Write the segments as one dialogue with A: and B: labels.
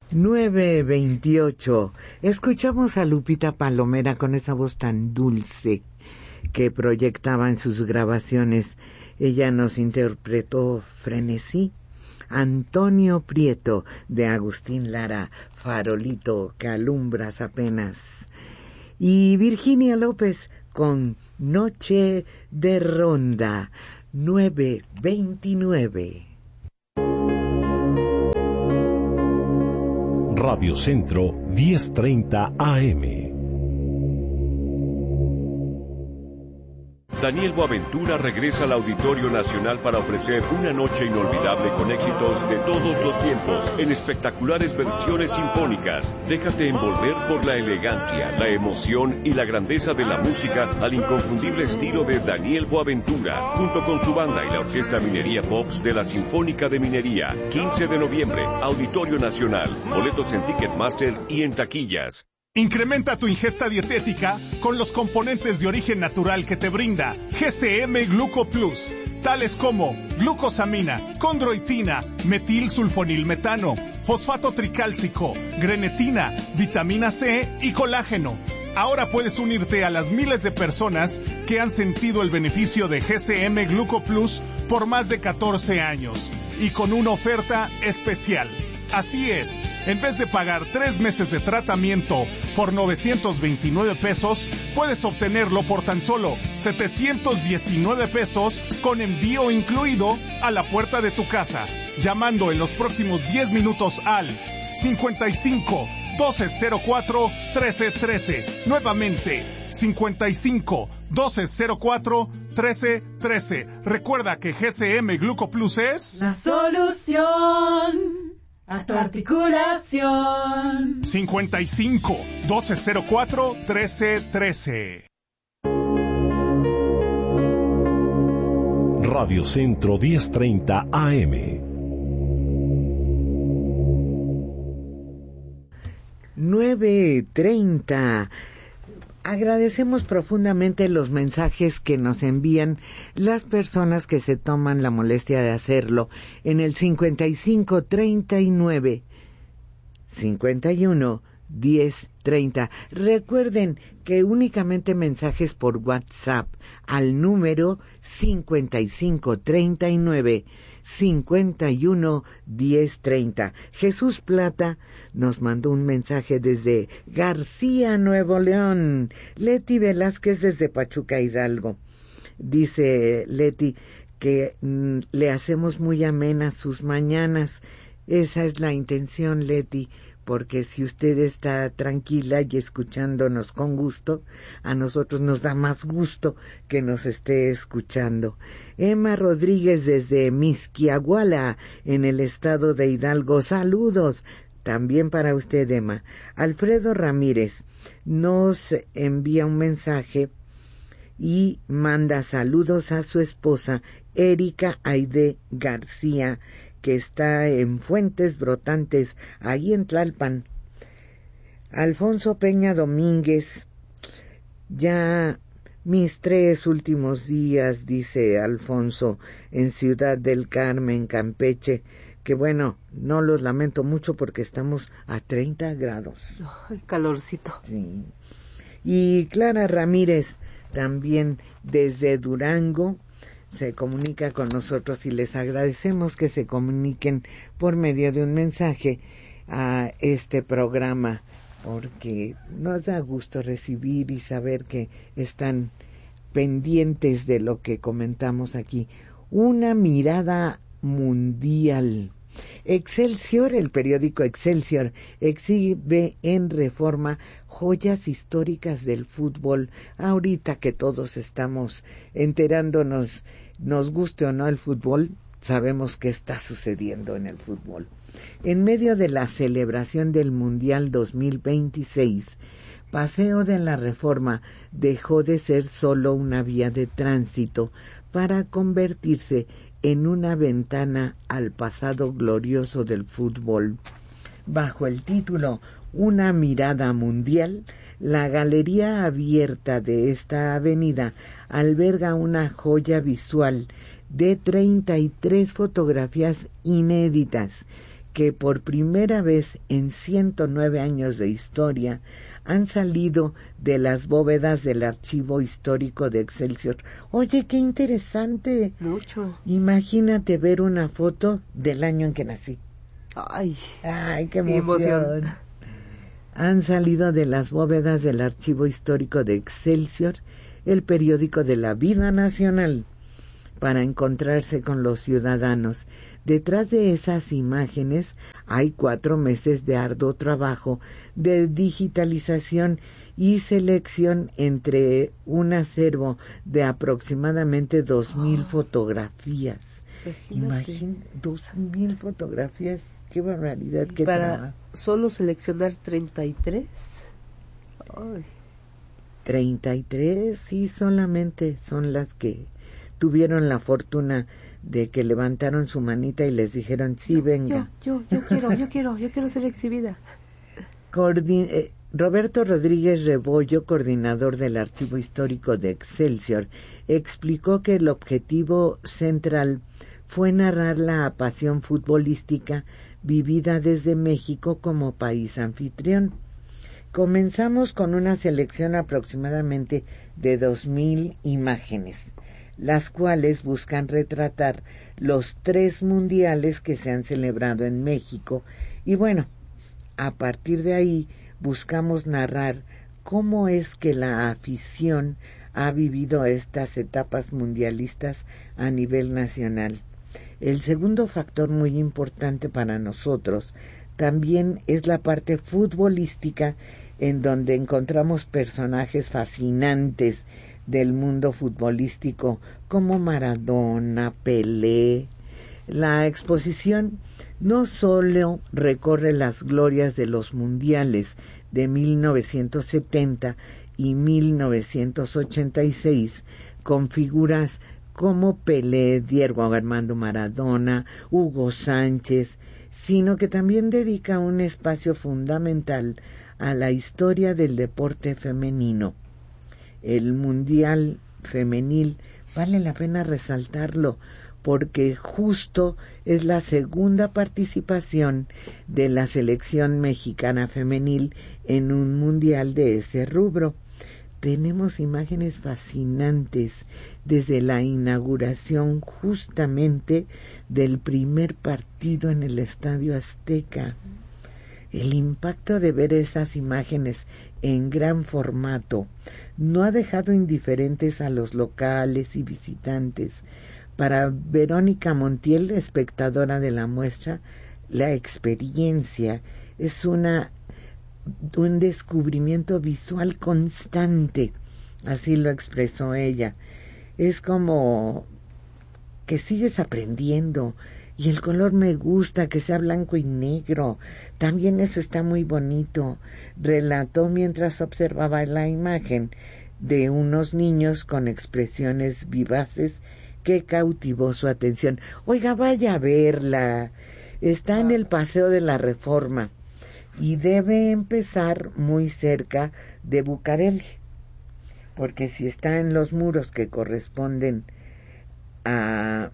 A: 9:28. Escuchamos a Lupita Palomera con esa voz tan dulce que proyectaba en sus grabaciones. Ella nos interpretó Frenesí. Antonio Prieto de Agustín Lara, Farolito que alumbras apenas. Y Virginia López con Noche de Ronda. 9:29.
B: Radio Centro 1030 AM.
C: Daniel Boaventura regresa al Auditorio Nacional para ofrecer una noche inolvidable con éxitos de todos los tiempos en espectaculares versiones sinfónicas. Déjate envolver por la elegancia, la emoción y la grandeza de la música al inconfundible estilo de Daniel Boaventura, junto con su banda y la Orquesta Minería Pops de la Sinfónica de Minería. 15 de noviembre, Auditorio Nacional. Boletos en Ticketmaster y en taquillas.
D: Incrementa tu ingesta dietética con los componentes de origen natural que te brinda GCM Gluco Plus, tales como glucosamina, condroitina, metilsulfonilmetano, fosfato tricálcico, grenetina, vitamina C y colágeno. Ahora puedes unirte a las miles de personas que han sentido el beneficio de GCM Gluco Plus por más de 14 años y con una oferta especial. Así es, en vez de pagar 3 meses de tratamiento por 929 pesos, puedes obtenerlo por tan solo 719 pesos con envío incluido a la puerta de tu casa, llamando en los próximos 10 minutos al 55 1204 1313. Nuevamente, 55 1204 1313. Recuerda que GCM Gluco Plus es
E: la solución a tu articulación.
D: 55 1204 1313.
B: Radio Centro 1030 AM.
A: 9:30. Agradecemos profundamente los mensajes que nos envían las personas que se toman la molestia de hacerlo en el 55 39 51 10 30. Recuerden que únicamente mensajes por WhatsApp al número 55 39 51 10 30. Jesús Plata nos mandó un mensaje desde García, Nuevo León. Leti Velázquez desde Pachuca, Hidalgo. Dice Leti que le hacemos muy amenas sus mañanas. Esa es la intención, Leti, porque si usted está tranquila y escuchándonos con gusto, a nosotros nos da más gusto que nos esté escuchando. Emma Rodríguez desde Mixquiahuala, en el estado de Hidalgo. Saludos también para usted, Emma. Alfredo Ramírez nos envía un mensaje y manda saludos a su esposa Erika Aide García, que está en Fuentes Brotantes, ahí en Tlalpan. Alfonso Peña Domínguez, ya mis 3 últimos días, dice Alfonso, en Ciudad del Carmen, Campeche, que bueno, no los lamento mucho porque estamos a 30 grados.
F: Ay, calorcito.
A: Sí. Y Clara Ramírez, también desde Durango, se comunica con nosotros y les agradecemos que se comuniquen por medio de un mensaje a este programa, porque nos da gusto recibir y saber que están pendientes de lo que comentamos aquí. Una mirada mundial. Excelsior, el periódico Excelsior, exhibe en Reforma joyas históricas del fútbol. Ahorita que todos estamos enterándonos, nos guste o no el fútbol, sabemos qué está sucediendo en el fútbol. En medio de la celebración del Mundial 2026, Paseo de la Reforma dejó de ser solo una vía de tránsito para convertirse en una ventana al pasado glorioso del fútbol. Bajo el título Una mirada mundial, la galería abierta de esta avenida alberga una joya visual de 33 fotografías inéditas que por primera vez en 109 años de historia han salido de las bóvedas del Archivo Histórico de Excelsior. Oye, qué interesante.
F: Mucho.
A: Imagínate ver una foto del año en que nací.
F: Ay,
A: qué emoción. Han salido de las bóvedas del Archivo Histórico de Excelsior, el periódico de la vida nacional, para encontrarse con los ciudadanos. Detrás de esas imágenes hay 4 meses de arduo trabajo de digitalización y selección entre un acervo de aproximadamente 2,000 fotografías. Imagínate, 2,000 fotografías, qué barbaridad, qué
F: para solo seleccionar 33. Ay.
A: 33, sí, solamente son las que tuvieron la fortuna de que levantaron su manita y les dijeron, sí, venga.
F: Yo quiero ser exhibida.
A: Roberto Rodríguez Rebollo, coordinador del Archivo Histórico de Excelsior, explicó que el objetivo central fue narrar la pasión futbolística vivida desde México como país anfitrión. Comenzamos con una selección aproximadamente de 2,000 imágenes, las cuales buscan retratar los 3 mundiales que se han celebrado en México, y bueno, a partir de ahí buscamos narrar cómo es que la afición ha vivido estas etapas mundialistas a nivel nacional. El segundo factor muy importante para nosotros también es la parte futbolística, en donde encontramos personajes fascinantes del mundo futbolístico como Maradona, Pelé. La exposición no solo recorre las glorias de los mundiales de 1970 y 1986 con figuras como Pelé, Diego Armando Maradona, Hugo Sánchez, sino que también dedica un espacio fundamental a la historia del deporte femenino. El Mundial Femenil vale la pena resaltarlo porque justo es la segunda participación de la selección mexicana femenil en un mundial de ese rubro. Tenemos imágenes fascinantes desde la inauguración justamente del primer partido en el Estadio Azteca. El impacto de ver esas imágenes en gran formato no ha dejado indiferentes a los locales y visitantes. Para Verónica Montiel, espectadora de la muestra, la experiencia es un descubrimiento visual constante, así lo expresó ella. Es como que sigues aprendiendo, y el color me gusta, que sea blanco y negro, también eso está muy bonito, relató mientras observaba la imagen de unos niños con expresiones vivaces que cautivó su atención. Oiga, vaya a verla, está en el Paseo de la Reforma y debe empezar muy cerca de Bucareli, porque si está en los muros que corresponden al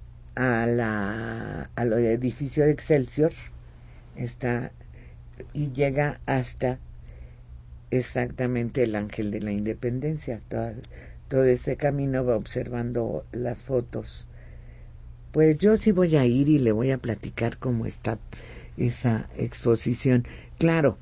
A: edificio de Excelsior, está y llega hasta exactamente el Ángel de la Independencia. Todo ese camino va observando las fotos. Pues yo sí voy a ir y le voy a platicar cómo está esa exposición. Claro,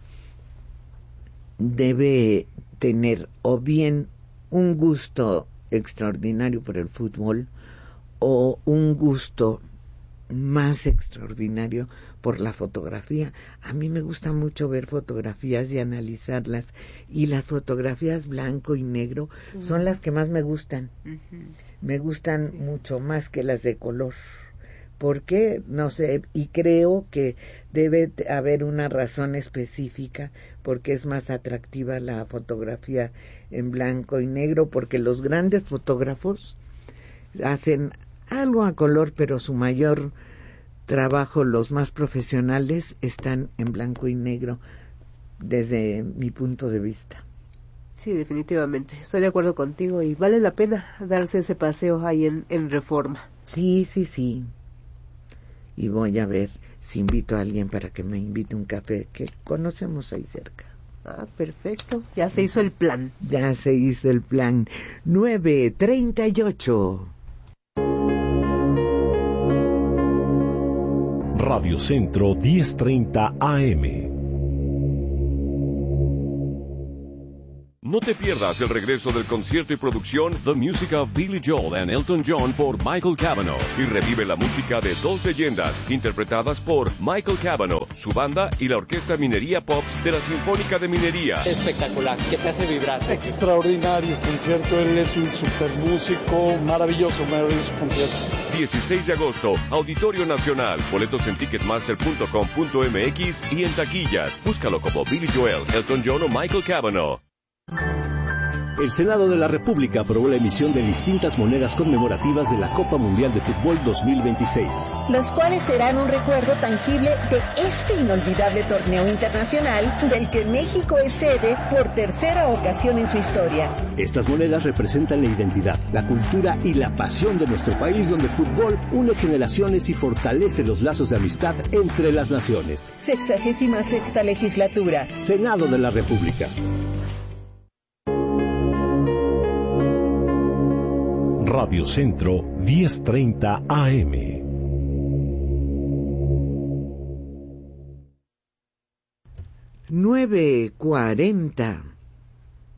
A: debe tener o bien un gusto extraordinario por el fútbol o un gusto más extraordinario por la fotografía. A mí me gusta mucho ver fotografías y analizarlas, y las fotografías blanco y negro son las que más me gustan. Me gustan mucho más que las de color. ¿Por qué? No sé, y creo que debe haber una razón específica porque es más atractiva la fotografía en blanco y negro, porque los grandes fotógrafos hacen algo a color, pero su mayor trabajo, los más profesionales, están en blanco y negro desde mi punto de vista.
F: Sí, definitivamente, estoy de acuerdo contigo y vale la pena darse ese paseo ahí en Reforma.
A: Sí. Y voy a ver si invito a alguien para que me invite un café que conocemos ahí cerca.
F: Ah, perfecto. Ya se hizo el plan.
A: Ya se hizo el plan. 9:38.
B: Radio Centro 1030 AM.
C: No te pierdas el regreso del concierto y producción The Music of Billy Joel and Elton John por Michael Cavanaugh y revive la música de dos leyendas interpretadas por Michael Cavanaugh, su banda y la Orquesta Minería Pops de la Sinfónica de Minería.
G: Espectacular, que te hace vibrar.
H: Extraordinario concierto, él es un super músico, maravilloso concierto.
C: 16 de agosto, Auditorio Nacional, boletos en ticketmaster.com.mx y en taquillas. Búscalo como Billy Joel, Elton John o Michael Cavanaugh.
I: El Senado de la República aprobó la emisión de distintas monedas conmemorativas de la Copa Mundial de Fútbol 2026.
J: Las cuales serán un recuerdo tangible de este inolvidable torneo internacional del que México es sede por tercera ocasión en su historia.
I: Estas monedas representan la identidad, la cultura y la pasión de nuestro país, donde el fútbol une generaciones y fortalece los lazos de amistad entre las naciones.
J: 66ª legislatura.
I: Senado de la República.
B: Radio Centro 1030 AM.
A: 9:40.